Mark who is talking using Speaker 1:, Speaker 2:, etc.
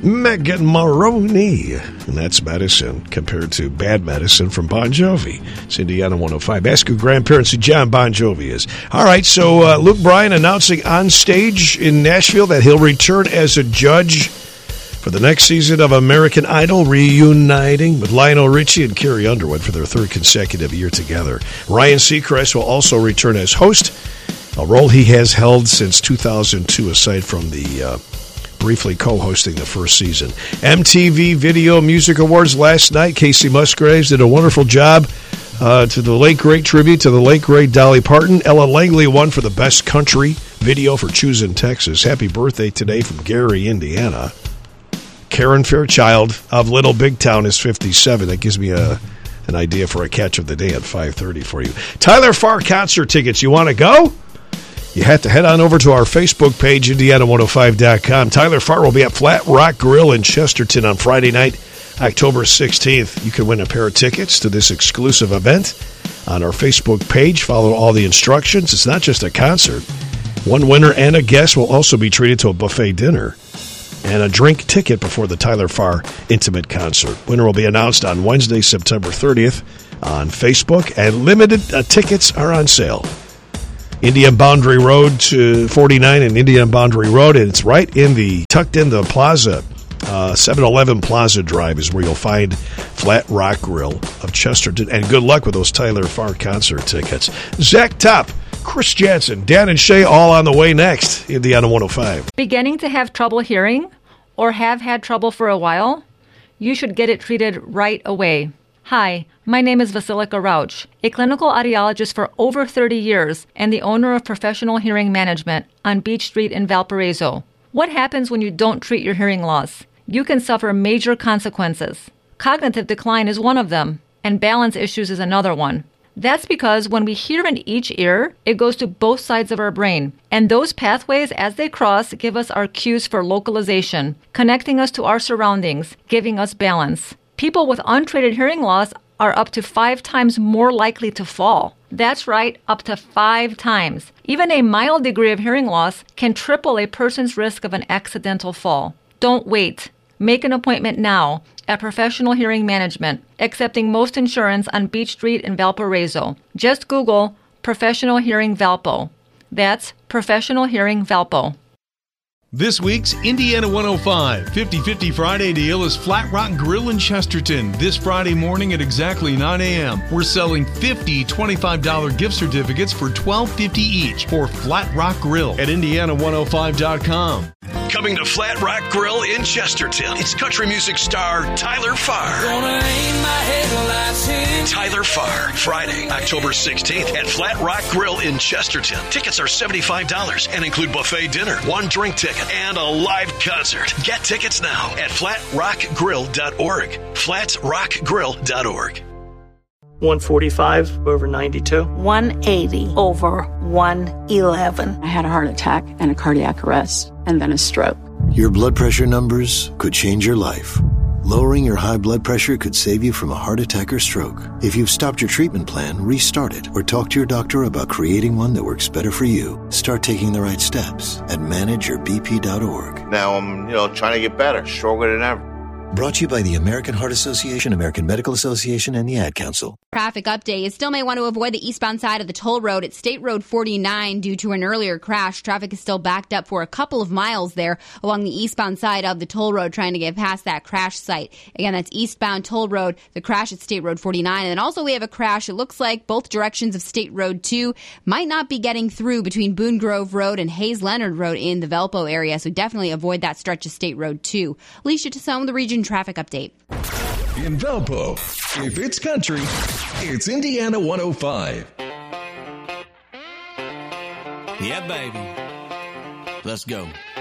Speaker 1: Megan Maroney. And that's Medicine compared to Bad Medicine from Bon Jovi. It's Indiana 105. Ask your grandparents who John Bon Jovi is. All right, so Luke Bryan announcing on stage in Nashville that he'll return as a judge for the next season of American Idol, reuniting with Lionel Richie and Carrie Underwood for their third consecutive year together. Ryan Seacrest will also return as host, a role he has held since 2002, aside from the briefly co-hosting the first season. MTV Video Music Awards last night. Casey Musgraves did a wonderful job to the late great tribute to the late great Dolly Parton. Ella Langley won for the best country video for Choosing Texas. Happy birthday today from Gary, Indiana. Karen Fairchild of Little Big Town is 57. That gives me an idea for a catch of the day at 5:30 for you. Tyler Farr concert tickets. You want to go? You have to head on over to our Facebook page, Indiana105.com. Tyler Farr will be at Flat Rock Grill in Chesterton on Friday night, October 16th. You can win a pair of tickets to this exclusive event on our Facebook page. Follow all the instructions. It's not just a concert. One winner and a guest will also be treated to a buffet dinner and a drink ticket before the Tyler Farr Intimate Concert. Winner will be announced on Wednesday, September 30th on Facebook, and limited tickets are on sale. Indian Boundary Road to 49 and Indian Boundary Road, and it's tucked in the plaza. 7-Eleven Plaza Drive is where you'll find Flat Rock Grill of Chesterton. And good luck with those Tyler Farr concert tickets. Zach Top, Chris Jansen, Dan and Shay all on the way next. Indiana 105.
Speaker 2: Beginning to have trouble hearing or have had trouble for a while? You should get it treated right away. Hi, my name is Vasilika Rauch, a clinical audiologist for over 30 years and the owner of Professional Hearing Management on Beach Street in Valparaiso. What happens when you don't treat your hearing loss? You can suffer major consequences. Cognitive decline is one of them, and balance issues is another one. That's because when we hear in each ear, it goes to both sides of our brain, and those pathways, as they cross, give us our cues for localization, connecting us to our surroundings, giving us balance. People with untreated hearing loss are up to 5 times more likely to fall. That's right, up to 5 times. Even a mild degree of hearing loss can triple a person's risk of an accidental fall. Don't wait. Make an appointment now at Professional Hearing Management, accepting most insurance on Beach Street in Valparaiso. Just Google Professional Hearing Valpo. That's Professional Hearing Valpo.
Speaker 3: This week's Indiana 105 50-50 Friday deal is Flat Rock Grill in Chesterton. This Friday morning at exactly 9 a.m. We're selling 50 $25 gift certificates for $12.50 each for Flat Rock Grill at Indiana105.com.
Speaker 1: Coming to Flat Rock Grill in Chesterton, it's country music star Tyler Farr. Tyler Farr, Friday, October 16th at Flat Rock Grill in Chesterton. Tickets are $75 and include buffet dinner, 1 drink ticket, and a live concert. Get tickets now at flatrockgrill.org. flatrockgrill.org.
Speaker 4: 145 over 92.
Speaker 5: 180 over 111.
Speaker 6: I had a heart attack and a cardiac arrest, and then a stroke.
Speaker 7: Your blood pressure numbers could change your life. Lowering your high blood pressure could save you from a heart attack or stroke. If you've stopped your treatment plan, restart it or talk to your doctor about creating one that works better for you. Start taking the right steps at manageyourbp.org.
Speaker 8: Now I'm, trying to get better, stronger than ever.
Speaker 7: Brought to you by the American Heart Association, American Medical Association, and the Ad Council.
Speaker 9: Traffic update. You still may want to avoid the eastbound side of the toll road at State Road 49 due to an earlier crash. Traffic is still backed up for a couple of miles there along the eastbound side of the toll road trying to get past that crash site. Again, that's eastbound toll road, the crash at State Road 49. And then also we have a crash. It looks like both directions of State Road 2 might not be getting through between Boone Grove Road and Hayes Leonard Road in the Valpo area. So definitely avoid that stretch of State Road 2. Alicia Tassone, the Region Traffic Update.
Speaker 10: In Valpo, if it's country, it's Indiana 105.
Speaker 11: Yeah, baby. Let's go.